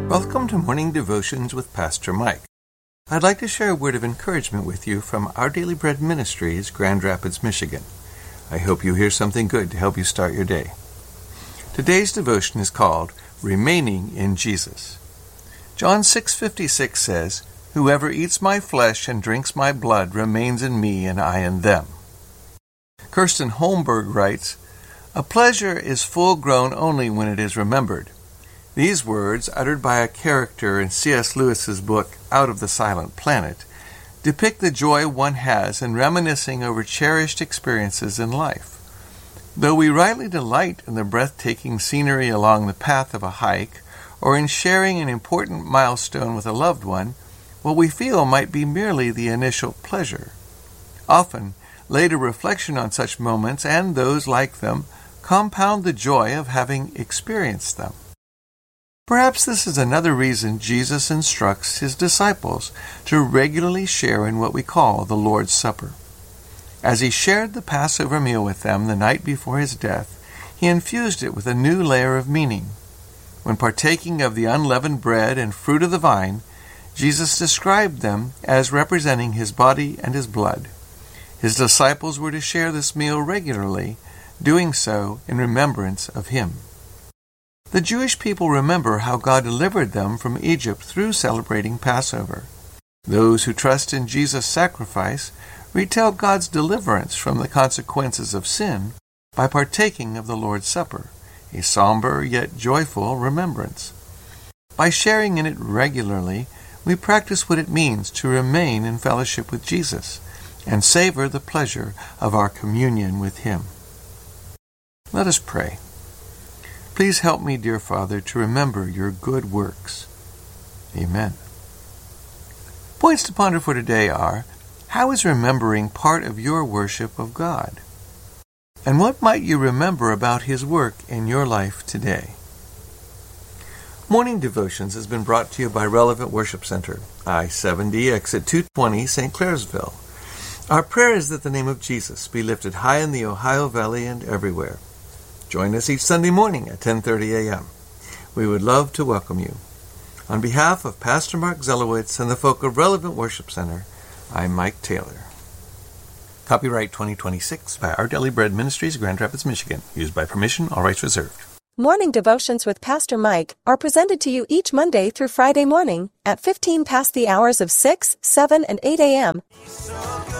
Welcome to Morning Devotions with Pastor Mike. I'd like to share a word of encouragement with you from Our Daily Bread Ministries, Grand Rapids, Michigan. I hope you hear something good to help you start your day. Today's devotion is called Remaining in Jesus. John 6:56 says, "Whoever eats my flesh and drinks my blood remains in me and I in them." Kirsten Holmberg writes, "A pleasure is full-grown only when it is remembered." These words, uttered by a character in C.S. Lewis's book Out of the Silent Planet, depict the joy one has in reminiscing over cherished experiences in life. Though we rightly delight in the breathtaking scenery along the path of a hike, or in sharing an important milestone with a loved one, what we feel might be merely the initial pleasure. Often, later reflection on such moments and those like them compound the joy of having experienced them. Perhaps this is another reason Jesus instructs his disciples to regularly share in what we call the Lord's Supper. As he shared the Passover meal with them the night before his death, he infused it with a new layer of meaning. When partaking of the unleavened bread and fruit of the vine, Jesus described them as representing his body and his blood. His disciples were to share this meal regularly, doing so in remembrance of him. The Jewish people remember how God delivered them from Egypt through celebrating Passover. Those who trust in Jesus' sacrifice retell God's deliverance from the consequences of sin by partaking of the Lord's Supper, a somber yet joyful remembrance. By sharing in it regularly, we practice what it means to remain in fellowship with Jesus and savor the pleasure of our communion with him. Let us pray. Please help me, dear Father, to remember your good works. Amen. Points to ponder for today are, how is remembering part of your worship of God? And what might you remember about his work in your life today? Morning Devotions has been brought to you by Relevant Worship Center, I-70, exit 220, St. Clairsville. Our prayer is that the name of Jesus be lifted high in the Ohio Valley and everywhere. Join us each Sunday morning at 10:30 a.m. We would love to welcome you. On behalf of Pastor Mark Zelowitz and the folk of Relevant Worship Center, I'm Mike Taylor. Copyright 2026 by Our Daily Bread Ministries, Grand Rapids, Michigan. Used by permission, all rights reserved. Morning Devotions with Pastor Mike are presented to you each Monday through Friday morning at 15 past the hours of 6, 7, and 8 a.m.